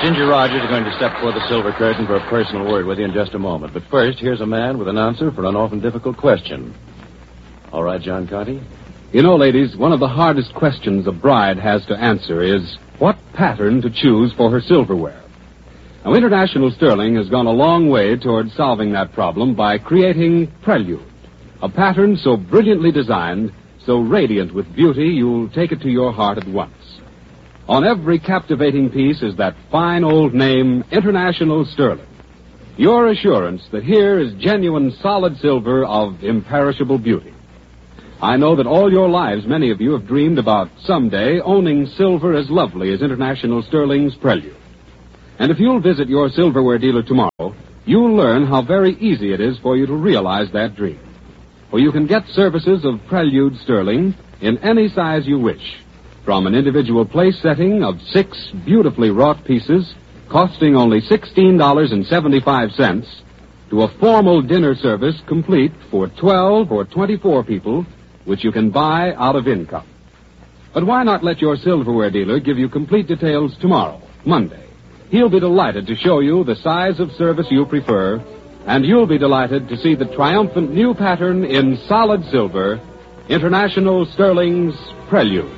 Ginger Rogers is going to step before the silver curtain for a personal word with you in just a moment. But first, here's a man with an answer for an often difficult question. All right, John Conte? You know, ladies, one of the hardest questions a bride has to answer is what pattern to choose for her silverware. Now, International Sterling has gone a long way toward solving that problem by creating Prelude, a pattern so brilliantly designed, so radiant with beauty, you'll take it to your heart at once. On every captivating piece is that fine old name, International Sterling. Your assurance that here is genuine solid silver of imperishable beauty. I know that all your lives, many of you have dreamed about someday owning silver as lovely as International Sterling's Prelude. And if you'll visit your silverware dealer tomorrow, you'll learn how very easy it is for you to realize that dream. For you can get services of Prelude Sterling in any size you wish, from an individual place setting of 6 beautifully wrought pieces costing only $16.75 to a formal dinner service complete for 12 or 24 people, which you can buy out of income. But why not let your silverware dealer give you complete details tomorrow, Monday? He'll be delighted to show you the size of service you prefer, and you'll be delighted to see the triumphant new pattern in solid silver, International Sterling's Prelude.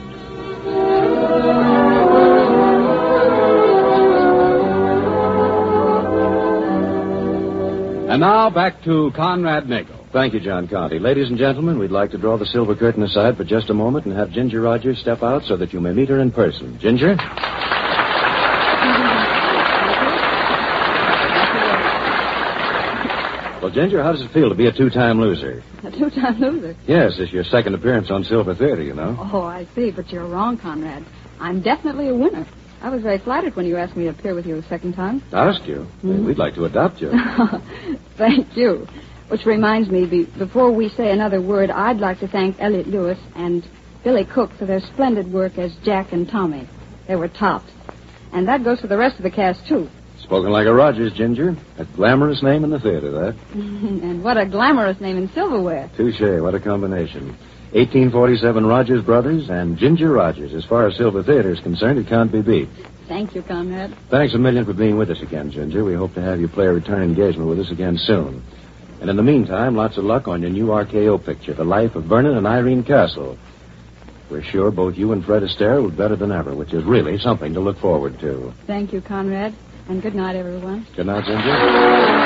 And now back to Conrad Nagel. Thank you, John Conte. Ladies and gentlemen, we'd like to draw the silver curtain aside for just a moment and have Ginger Rogers step out so that you may meet her in person. Ginger? Well, Ginger, how does it feel to be a two-time loser? A two-time loser? Yes, it's your second appearance on Silver Theater, you know. Oh, I see, but you're wrong, Conrad. I'm definitely a winner. I was very flattered when you asked me to appear with you a second time. Asked you? Mm-hmm. We'd like to adopt you. Thank you. Which reminds me, before we say another word, I'd like to thank Elliot Lewis and Billy Cook for their splendid work as Jack and Tommy. They were tops. And that goes for the rest of the cast, too. Spoken like a Rogers, Ginger. A glamorous name in the theater, that. And what a glamorous name in silverware. Touche, what a combination. 1847 Rogers Brothers and Ginger Rogers. As far as Silver Theater is concerned, it can't be beat. Thank you, Conrad. Thanks a million for being with us again, Ginger. We hope to have you play a return engagement with us again soon. And in the meantime, lots of luck on your new RKO picture, The Life of Vernon and Irene Castle. We're sure both you and Fred Astaire will be better than ever, which is really something to look forward to. Thank you, Conrad. And good night, everyone. Good night, Ginger.